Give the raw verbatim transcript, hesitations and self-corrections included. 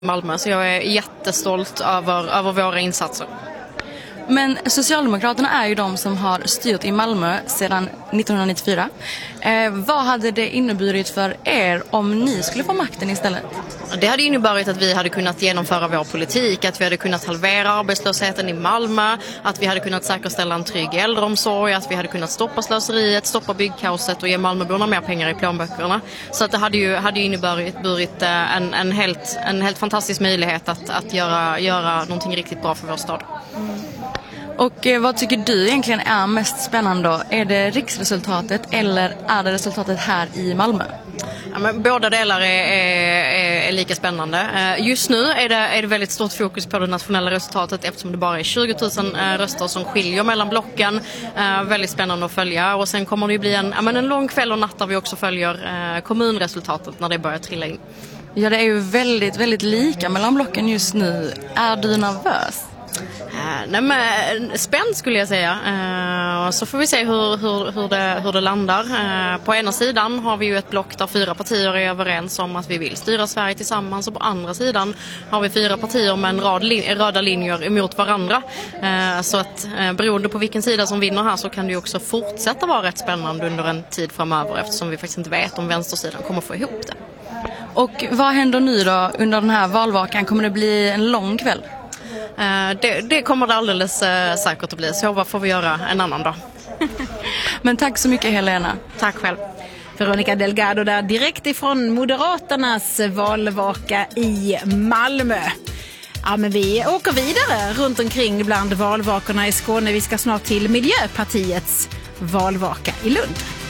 Malmö, så jag är jättestolt över, över våra insatser. Men Socialdemokraterna är ju de som har styrt i Malmö sedan nittonhundranittiofyra. Eh, vad hade det inneburit för er om ni skulle få makten istället? Det hade inneburit att vi hade kunnat genomföra vår politik, att vi hade kunnat halvera arbetslösheten i Malmö, att vi hade kunnat säkerställa en trygg äldreomsorg, att vi hade kunnat stoppa slöseriet, stoppa byggkaoset och ge Malmöborna mer pengar i plånböckerna. Så att det hade ju, hade ju inneburit en, en, helt, en helt fantastisk möjlighet att, att göra, göra någonting riktigt bra för vår stad. Mm. Och eh, vad tycker du egentligen är mest spännande då? Är det riksresultatet eller är det resultatet här i Malmö? Ja, men båda delar är, är, är lika spännande. Just nu är det, är det väldigt stort fokus på det nationella resultatet eftersom det bara är tjugo tusen röster som skiljer mellan blocken. Väldigt spännande att följa. Och sen kommer det ju bli en, ja, men en lång kväll och natt där vi också följer kommunresultatet när det börjar trilla in. Ja, det är ju väldigt, väldigt lika mellan blocken just nu. Är du nervös? Uh, nej men, spänd skulle jag säga. Uh, så får vi se hur, hur, hur, det, hur det landar. Uh, på ena sidan har vi ju ett block där fyra partier är överens om att vi vill styra Sverige tillsammans. Och på andra sidan har vi fyra partier med en rad li- röda linjer emot varandra. Uh, så att uh, beroende på vilken sida som vinner här så kan det ju också fortsätta vara rätt spännande under en tid framöver. Eftersom vi faktiskt inte vet om vänstersidan kommer få ihop det. Och vad händer nu då under den här valvakan? Kommer det bli en lång kväll? Uh, det, det kommer det alldeles uh, säkert att bli. Så vad får vi göra en annan dag? Men tack så mycket, Helena. Tack själv. Veronica Delgado där direkt ifrån Moderaternas valvaka i Malmö. Ja, men vi åker vidare runt omkring bland valvakorna i Skåne. Vi ska snart till Miljöpartiets valvaka i Lund.